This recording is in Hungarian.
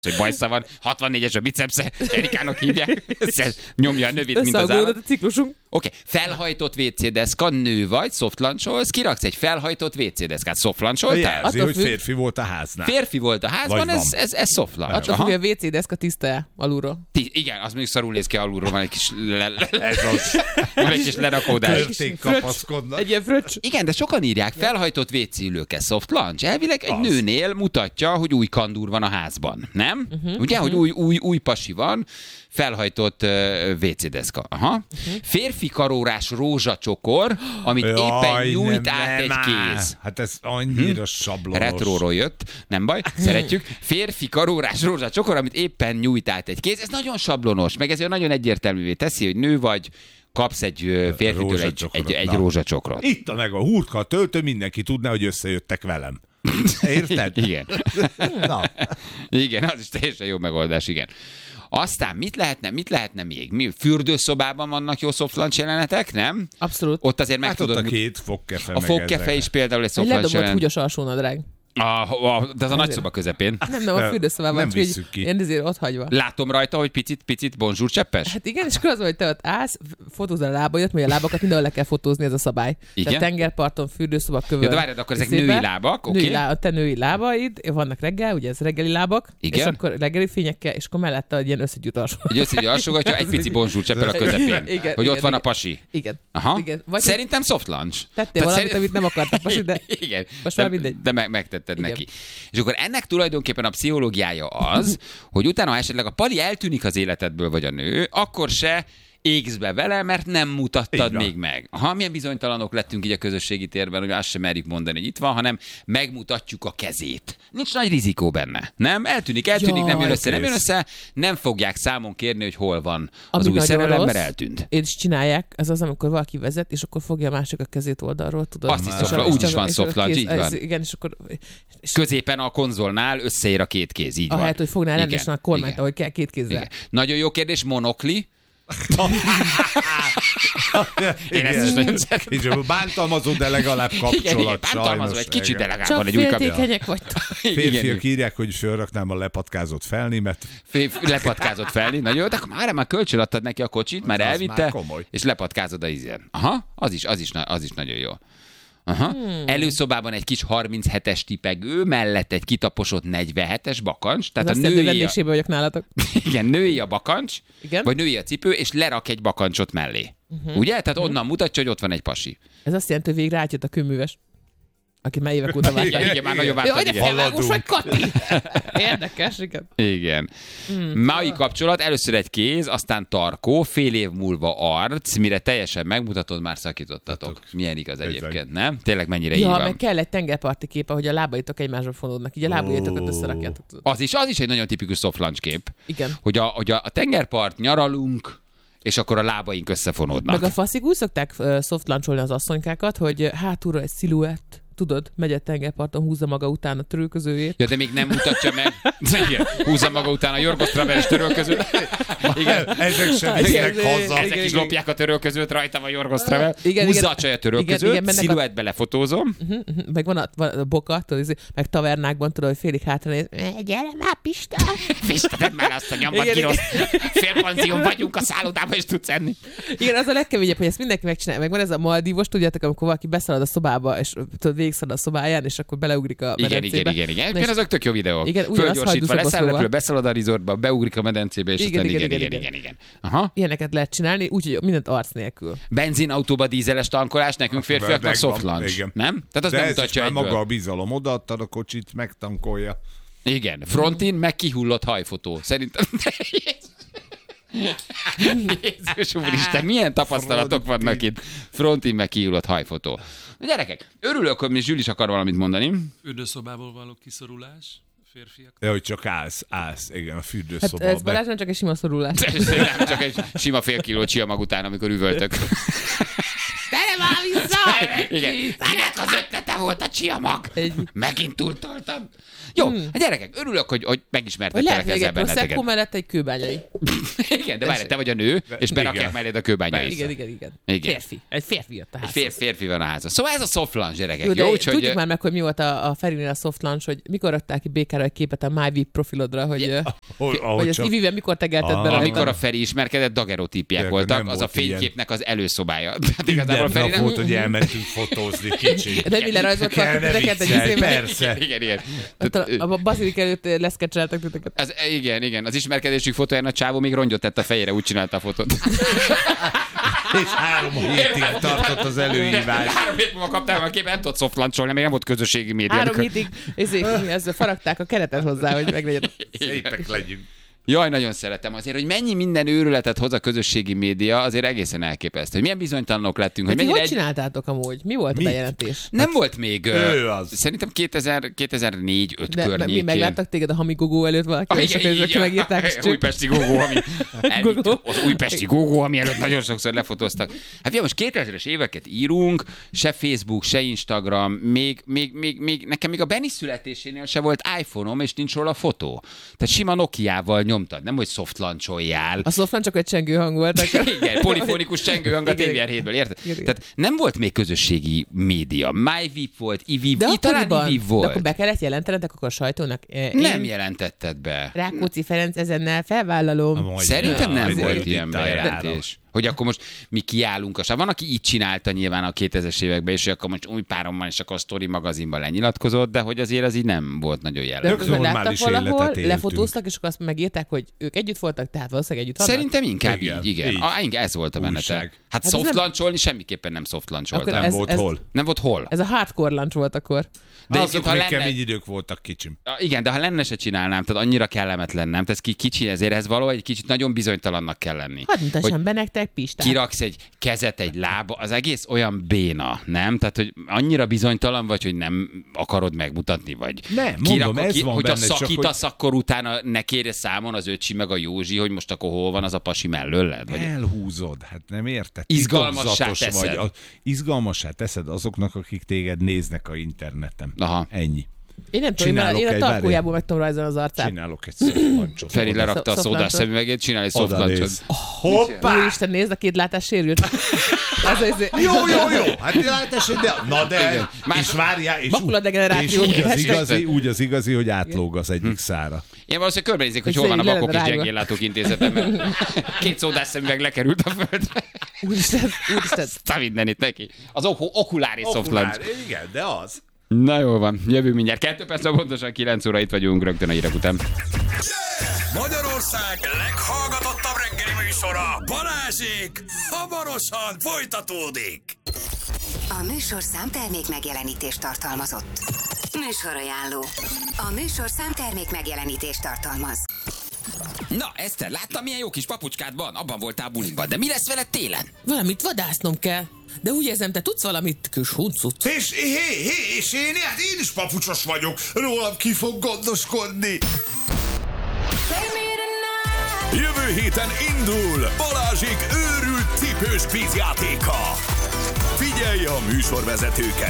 hogy bajsza van, 64-es a bicepsze, Erikának hívják, nyomja a növét, mint az állat. A ciklusunk. Oké, felhajtott WC-deszka, nő vagy, softluncholsz, kiraksz egy felhajtott WC-deszkát, softluncholtál? Jelzi, hogy férfi volt a háznál. Férfi volt a házban, ez softlaunch. Attól függ, hogy a WC-deszka tiszta alulról. Igen, az mondjuk szarul néz ki alulról, van egy kis Ez az. van egy kis lerakódás. Körték kapaszkodnak. Egy ilyen fröccs. Igen, de sokan írják, felhajtott WC-ülőke soft lunch. Elvileg egy nőnél mutatja, hogy új kandúr van a házban, nem? Ugye, hogy új pasi van, felhajtott WC-deszka. Aha. Férfi karórás rózsacsokor, amit éppen nyújt át egy kéz. Hát ez annyira sablonos. Retróról jött, nem baj, szeretjük. Férfi karórás rózsacsokor, amit éppen nyújt át egy kéz. Ez nagyon sablonos, meg ez nagyon egyértelművé teszi, hogy nő vagy, kapsz egy férfitől egy rózsacsokrot. Itt a meg a hurka, a töltő, mindenki tudná, hogy összejöttek velem. Érted? Igen. Na. Igen, az is teljesen jó megoldás, igen. Aztán mit lehetne még? Fürdőszobában vannak jó soft lunch jelenetek, nem? Abszolút. Ott azért meg Hát tudod... ott a két fogkefe. A fogkefe is például egy soft lunch Ledobott jelenet. húgyos alsónadrág. De az a nagyszoba közepén. Nem, a fürdőszobában. Nem visszük ki. Én ezért ott hagyva. Látom rajta, hogy picit bonjour cseppes? Hát igen, és akkor az, hogy te ott állsz, fotózd a lábaidat, mert a lábakat mindenhol le kell fotózni, ez a szabály. Igen? Tehát tengerparton, fürdőszoba, kövön. Ja, de várjad, akkor ezek női lábak, oké? A te női lábaid, vannak reggel, ugye ez reggeli lábak, Igen? és akkor reggeli fényekkel, és akkor mellette egy ilyen összegyűjt alsó. Egy összegyűjt alsógatja, egy pici bonjour cseppel a közepén. Igen, hogy ott igen, van a igen. pasi. Igen. Aha. Igen. Vagy Szerintem soft lunch. tettél valamit, amit nem akartál, pasi, de Igen. most már mindegy. De megtetted Igen. neki. És akkor ennek tulajdonképpen a pszichológiája az, hogy utána, ha esetleg a pali eltűnik az életedből, vagy a nő, akkor se égsz be vele, mert nem mutattad még meg. Aha, milyen bizonytalanok lettünk így a közösségi térben, hogy azt sem merjük mondani, hogy itt van, hanem megmutatjuk a kezét. Nincs nagy rizikó benne. Nem? Eltűnik, nem jön össze, nem fogják számon kérni, hogy hol van az új szerelem, mert eltűnt. És csinálják, ez az, amikor valaki vezet, és akkor fogja a másik a kezét oldalról, tudod? Azt is szokta, úgy is van soft lunch, így van. Igen, és akkor... Középen a konzolnál összeér a két kéz, így van. Ahelyett, hogy fognál rendesen a kormányt, ahogy kell, két kézzel. Igen. Nagyon jó kérdés, monokli. Én ezt is nagyon szeretem. Bántalmazó, de legalább kapcsolat. Bántalmazó, egy kicsit, de legalább csak van egy új kapcsolat. féltékenyek vagytok. Férfiak írják, hogy fölraknám a lepatkázott felnémet. Lepatkázott felni, nagyon jó, de akkor már kölcsönadtad neki a kocsit, már elvitte, és lepatkázod a ízén. Aha, az is nagyon jó. Aha. Előszobában egy kis 37-es tipegő, mellett egy kitaposott 47-es bakancs. Tehát az a női női vendégségben vagyok nálatok. Igen, női a bakancs, Igen? vagy női a cipő, és lerak egy bakancsot mellé. Ugye? Tehát onnan mutatja, hogy ott van egy pasi. Ez azt jelenti, hogy végre átjött a kőműves. Aki már évek óta várja. Igen, már nagyon vártad, igen. Felvágós vagy, Kati? Érdekes, igen. Igen. Mai kapcsolat, először egy kéz, aztán tarkó, fél év múlva arc, mire teljesen megmutatod, már szakítottatok. Milyen igaz egyébként, nem? Tényleg mennyire így Ja, van. meg kell egy tengerparti kép, ahogy a lábaitok egymásra fonódnak. Így a lábaitokat összerakjátok. Az is egy nagyon tipikus soft lunch kép. Igen. Hogy a tengerpart, nyaralunk, és akkor a lábaink összefonódnak. Meg a faszik úgy szokták soft luncholni az asszonykákat, hogy hátulra egy sziluett, tudod, megy a tengerparton, húzza maga után a törölközőjét. Ja, de még nem mutatja meg. Igen, húzza maga után a Jorgos Traveles törölközőt. Igen. Ezek sem visznek haza. Ezek is lopják a törölközőt, rajta van Jorgos Travel. Húzza a csaj a törölközőt, sziluettbe lefotózom. Meg van a boka, tudod, meg tavernákban, tudod, hogy félig hátranéz. Gyere már, Pista! Pista, tedd már azt a nyombat, kirossz. Félpanzión vagyunk a szállodában, és tudsz enni. Igen, az a legkeményebb, hogy ezt mindenki megcsinálja. Meg van ez a Maldívos, tudjátok, amikor valaki beszalad a szobába, és tudod, végigszalad a szobáján, és akkor beleugrik a medencébe. Igen. Azok tök jó videók. Igen, fölgyorsítva, leszáll, beszalad a resortba, beugrik a medencébe, és aztán igen. Aha. Ilyeneket lehet csinálni, úgyhogy mindent arc nélkül. Benzinautóba dízeles tankolás, nekünk férfiaknak soft lunch. Nem? Tehát az nem mutatja egyből. Maga a bizalom, odaadtad a kocsit, megtankolja. Igen. Frontin meg kihullott hajfotó. Szerintem... Jézus úristen, milyen tapasztalatok vannak itt. Frontin meg kihullott hajfotó. Na gyerekek, örülök, hogy Zsül is akar valamit mondani. Fürdőszobából való kiszorulás. Férfiak. De hogy csak állsz, igen, a fürdőszobában. Hát ez Balázs nem csak egy sima szorulás. Nem, csak egy sima fél kiló csiamag után, amikor üvöltök. Gyere már vissza! Igen. Ennek az ötlete volt a csiamag. Megint túltoltam. Jó, a gyerekek, örülök, hogy megismertettelek ezzel benneteket. Prosecco mellett egy kőbányai. Igen, de várj, te vagy a nő, és berakják melléd a kőbányai. Igen. Férfi. Egy férfi jött a házhoz. Férfi van a házon. Szóval ez a soft lunch, gyerekek. Jó, jó, tudjuk már meg, hogy mi volt a Ferinél a soft lunch, hogy mikor adták ki Békára egy képet a MyVip profilodra, hogy az Ivivel mikor tegelted be. Amikor a Feri ismerkedett, dagerotípiák voltak, az a fényképnek az előszobája. Igazából a Feri volt, hogy elmentünk fotózni kicsit. De mi lerajzoltak titeket egy izével? Persze. Igen. A Bazilik előtt leszkecseltek titeket. Igen. Az ismerkedésük fotóján a csávó még rongyot tett a fejére, úgy csinálta a fotót. És 3 hétig tartott az előhívás. 3 hét múlva kaptál a képet, nem tudott soft luncholni, még nem volt közösségi média. 3 hétig ezzel faragták a keretet hozzá, hogy meglegyen. Szépek legyünk. Jaj, nagyon szeretem azért, hogy mennyi minden őrületet hoz a közösségi média, azért egészen elképesztő. Hogy milyen bizonytalanok lettünk. Hogy hogy csináltátok amúgy? Mi volt a bejelentés? Nem volt még. Ő az. Szerintem 2004-5 környékén. Mi megláttak téged a Hamigogó előtt valaki, és akkor megírták. Újpesti Gogó, ami az újpesti Gogó, ami előtt nagyon sokszor lefotóztak. Hát most 2000-es éveket írunk, se Facebook, se Instagram, még nekem még a Benni születésénél se volt iPhone-om, és nincs róla fotó. Tehát sima Nokiával nyomtad, nem hogy soft launcholjál. A soft launch csak egy csengőhang volt. Igen, polifonikus csengőhang a TVR7-ből, érted? Igen. Tehát nem volt még közösségi média. MyVip volt, iViv, talán iViv volt. De akkor be kellett jelentenetek akkor a sajtónak? Nem jelentetted be. Rákóczi Ferenc ezennel felvállalom. Szerintem nem volt ilyen bejelentés. Hogy akkor most mi kiállunk a Van, aki így csinálta nyilván a 2000-es években, és akkor most új párom van, és akkor a Story magazinban lenyilatkozott, de hogy azért az így nem volt nagyon jellemző. De láttak valahol, lefotóztak, és akkor azt megírták, hogy ők együtt voltak, tehát valószínűleg együtt vannak? Szerintem inkább igen. Ez volt a menete. Hát soft launcholni semmiképpen nem soft launcholtam. Nem volt hol. Ez a hardcore lunch volt akkor. De azok még kemény idők voltak kicsim. Igen, de ha lenne, se csinálnám, tehát annyira kellemetlen, nem? Tehát kicsi, ezért ez való, egy kicsit nagyon bizonytalannak kell lenni. Hadd mutassam be nektek, Pistán. Kiraksz egy kezet, egy lába, az egész olyan béna, nem? Tehát, hogy annyira bizonytalan vagy, hogy nem akarod megmutatni, vagy nem, mondom, ez van hogyha benne, szakítasz, csak, akkor utána ne kérje számon az öcsi meg a Józsi, hogy most akkor hol van az a pasi mellőled? Vagy... Elhúzod, hát nem érted? Izgalmassá teszed. Izgalmassá teszed azoknak, akik téged néznek a interneten. Aha. Ennyi. Én nem tudom, én a tarkójából meg tudom rajzolni az arcát. Csinálok egy soft lunchot. Feri lerakta a szódás szemüvegét, csinál egy soft lunchot. Hoppá! Úristen, nézd, a két látás sérült. Jó. Hát látás, de... Na de... És várjál, és úgy az igazi, hogy átlóg az egyik szára. Én valószínűleg körbenézik, hogy hol van a Vakok és Gyengéllátók Intézetem, mert 2 szódás szemüveg lekerült a földre. Úristen. Azt mindenit neki. Az okulári soft lunch. Igen, de az. Na jól van, jövünk mindjárt. 2 perc, pontosan 9 óra itt vagyunk, rögtön a hírek után. Magyarország leghallgatottabb reggeli műsora, Balázsék, hamarosan folytatódik. A műsor számtermék megjelenítést tartalmazott. Műsorajánló. A műsor számtermék megjelenítést tartalmaz. Na, Eszter, láttam, milyen jó kis papucskád van? Abban voltál buliban, de mi lesz veled télen? Valamit vadásznom kell. De úgy érzem, te tudsz valamit, kis huncut. És én is papucsos vagyok. Rólam ki fog gondoskodni. Jövő héten indul Balázsék őrült cipős kvízjátéka. Figyelj a műsorvezetőket!